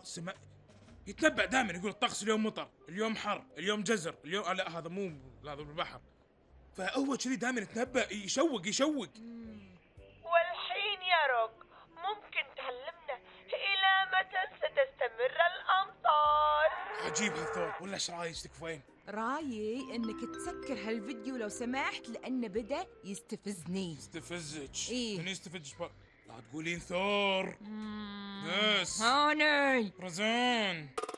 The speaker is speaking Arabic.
السماء يتنبأ دائما، يقول الطقس اليوم مطر، اليوم حر، اليوم جزر، اليوم لا هذا مو، لا هذا بالبحر. فهو كذي دائما يتنبأ، يشوق. والحين يا روك، ممكن تعلمنا إلى متى ستستمر الأمطار؟ عجيب هالثور، ولا ايش رايك تكفين؟ رايي انك تسكر هالفيديو لو سمحت، لانه بدا يستفزني. يستفزك؟ إيه. من يستفزك لا تقولين ثور. يس هاني برزون.